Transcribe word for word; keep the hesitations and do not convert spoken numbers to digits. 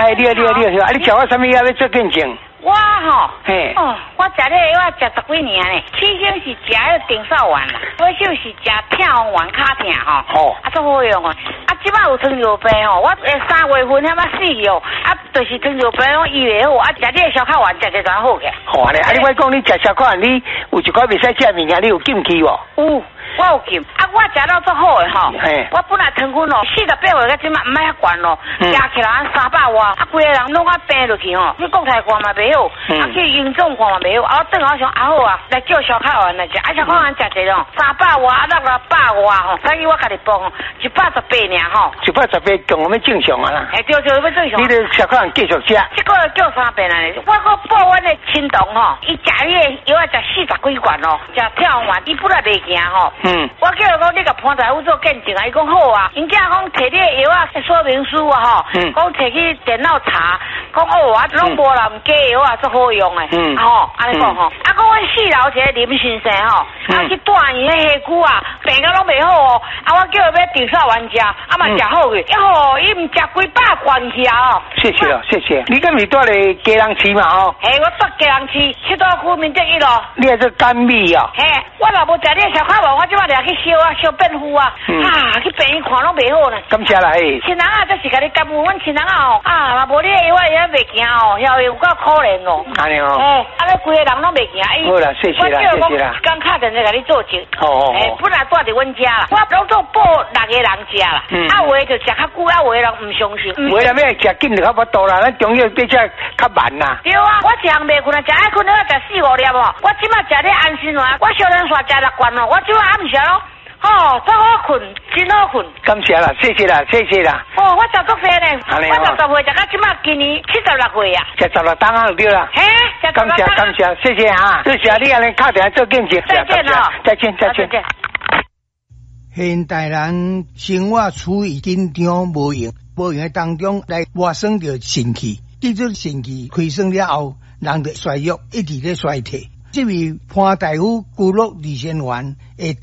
哎，你好你好你好，啊，你吃我什么药要做见证？ 我吼， 嘿， 哦，我食这个药食十几年呢，起先是食迄顶少丸啦，尾首是食跳红丸卡疼吼， 哦， 啊，足好用哦，啊，即摆有糖尿病吼，我诶三月份遐么死哦，啊，就是糖尿病我医袂好，啊，食这个小烤丸食着才好起。 好安尼，啊，你我讲你食小烤丸，你有一块袂使食物件，你有禁忌无？ 有。我有禁，啊，我食到足好诶吼，我本来糖分哦四十八岁到即马毋爱遐悬咯，加起来三百外，啊，规个人拢啊病落去吼，去国泰看嘛袂好，啊去营总看嘛袂好，啊我转我想啊好啊，来叫小烤丸来食，啊小烤丸食一咯，三百外啊落来百外吼，所以我家己报吼，一百十八尔吼， 一百十八讲我们正常啊啦， 哎对对，要正常。 你著小烤丸继续食， 这个叫三遍来，我个报阮的亲同吼，伊食迄个药啊食四十几罐咯，食跳红丸，伊本来袂行吼。嗯，我叫伊讲你甲潘大夫做见证啊，伊讲好啊，因家讲摕你个药啊说明书啊吼，嗯，讲摕去电脑查，讲哦啊拢无人假药啊，足好用诶，嗯，吼，安尼讲吼，啊，讲阮四楼一个林先生吼，啊去住院迄下躯啊，病到拢袂好哦，啊我叫伊要顶少丸食，啊嘛食好去，一吼伊毋食几百罐去啊哦， 谢谢了谢谢，你敢是住咧家人市嘛吼？ 嘿，我住家人市，七道区民政一路。 你还做干米哦？ 嘿，我若无食你个小烤丸，我即摆就去烧啊烧变肤啊，啊去病院看拢袂好呢。 感谢啦嘿。 亲人啊，这是甲你感恩，阮亲人啊吼，啊若无你个药啊也袂行哦，要有够可怜哦。 安尼哦。 嘿，啊你规个人拢袂行。 好啦，谢谢啦，谢谢啦。 刚敲电话甲你做证。 哦哦。 嘿，本来住伫阮家啦，我拢做报六个人食啦。嗯。啊，有诶就食较久，啊有诶人毋相信。 有诶人要食紧就较无多啦，咱中药比较较慢啦。 对啊，我一项袂困啊，食爱困了食四五粒哦。我即摆食咧安心丸，我小人煞食六罐哦，我即摆暗时咯。哦，真好困，真好困。 感谢啦，谢谢啦，谢谢啦。 哦，我食足济呢，我十十岁食到即马，今年七十六岁啊。 食十六当啊就对啦。 嘿， 感谢感谢，谢谢啊，谢谢你安尼敲电话做见证。 再见哦， 再见再见。 现代人生活处于紧张无用，无用的当中来活生着肾气，记住肾气亏损了后，人就衰弱，一直咧衰退。这位潘大夫骨肉二仙丸会